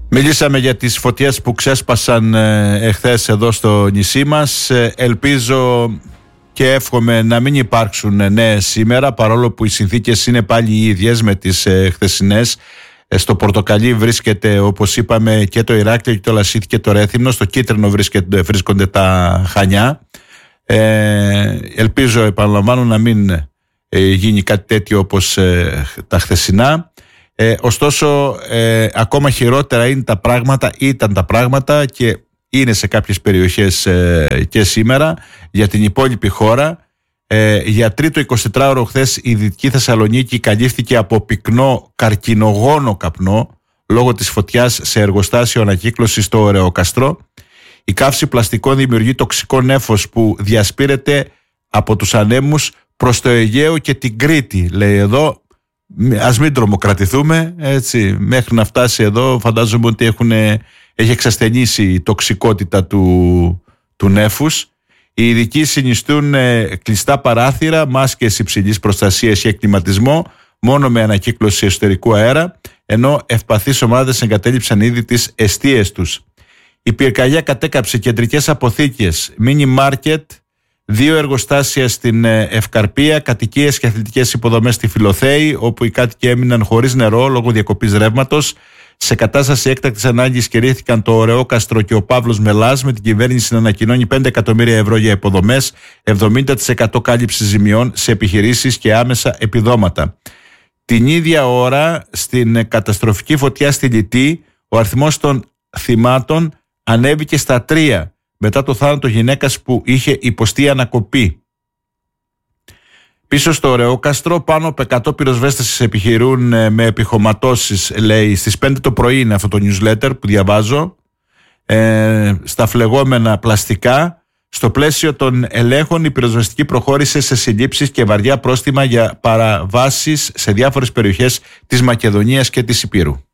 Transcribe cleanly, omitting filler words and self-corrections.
Μιλήσαμε για τις φωτιές που ξέσπασαν εχθές εδώ στο νησί μας. Ελπίζω και εύχομαι να μην υπάρξουν νέες σήμερα, παρόλο που οι συνθήκες είναι πάλι οι ίδιες με τις χθεσινές. Στο πορτοκαλί βρίσκεται, όπως είπαμε, και το Ηράκλειο και το Λασίθι και το Ρέθυμνο. Στο κίτρινο βρίσκονται τα Χανιά. Ελπίζω, επαναλαμβάνω, να μην γίνει κάτι τέτοιο όπως τα χθεσινά. Ωστόσο, ακόμα χειρότερα ήταν τα πράγματα και είναι σε κάποιες περιοχές και σήμερα για την υπόλοιπη χώρα. Για τρίτο 24ωρο χθες η Δυτική Θεσσαλονίκη καλύφθηκε από πυκνό καρκινογόνο καπνό λόγω της φωτιάς σε εργοστάσιο ανακύκλωσης στο Ωρεοκαστρό. Η καύση πλαστικών δημιουργεί τοξικό νέφος που διασπείρεται από τους ανέμους προς το Αιγαίο και την Κρήτη, λέει εδώ. Ας μην τρομοκρατηθούμε, έτσι, μέχρι να φτάσει εδώ φαντάζομαι ότι έχει εξασθενήσει η τοξικότητα του νέφους. Οι ειδικοί συνιστούν κλειστά παράθυρα, μάσκες υψηλής προστασίας και κλιματισμό μόνο με ανακύκλωση εσωτερικού αέρα, ενώ ευπαθείς ομάδες εγκατέλειψαν ήδη τις εστίες τους. Η πυρκαγιά κατέκαψε κεντρικές αποθήκες, μίνι μάρκετ, 2 εργοστάσια στην Ευκαρπία, κατοικίες και αθλητικές υποδομές στη Φιλοθέη, όπου οι κάτοικοι έμειναν χωρίς νερό λόγω διακοπής ρεύματος. Σε κατάσταση έκτακτης ανάγκης κηρύχθηκαν το Ωρεόκαστρο και ο Παύλος Μελάς, με την κυβέρνηση να ανακοινώνει 5 εκατομμύρια ευρώ για υποδομές, 70% κάλυψη ζημιών σε επιχειρήσεις και άμεσα επιδόματα. Την ίδια ώρα, στην καταστροφική φωτιά στη Λιτή, ο αριθμός των θυμάτων ανέβηκε στα 3 μετά το θάνατο γυναίκας που είχε υποστεί ανακοπή. Πίσω στο Ωρεόκαστρο, πάνω από 100 πυροσβέστες επιχειρούν με επιχωματώσεις, λέει, στις 5 το πρωί είναι αυτό το newsletter που διαβάζω, στα φλεγόμενα πλαστικά. Στο πλαίσιο των ελέγχων, η πυροσβεστική προχώρησε σε συλλήψεις και βαριά πρόστιμα για παραβάσεις σε διάφορες περιοχές της Μακεδονίας και της Ηπείρου.